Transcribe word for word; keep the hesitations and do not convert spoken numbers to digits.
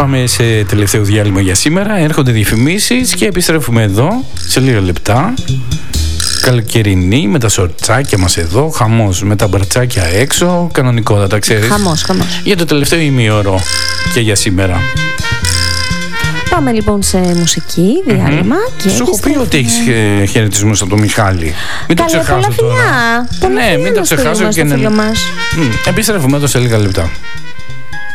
Πάμε σε τελευταίο διάλειμμα για σήμερα. Έρχονται διαφημίσεις και επιστρέφουμε εδώ σε λίγα λεπτά. Καλοκαιρινή με τα σορτσάκια μας εδώ, χαμός με τα μπρατσάκια έξω, κανονικότατα, ξέρεις. Χαμός, χαμός. Για το τελευταίο ημίωρο και για σήμερα. Πάμε λοιπόν σε μουσική, διάλειμμα. Mm-hmm. Και σου έχω πει ότι έχεις ε, χαιρετισμούς από τον Μιχάλη. Μην το ξεχάσω τώρα. Πολλά φιλιά. Ναι, μην το ξεχάσω και να. Επιστρέφουμε εδώ σε λίγα λεπτά.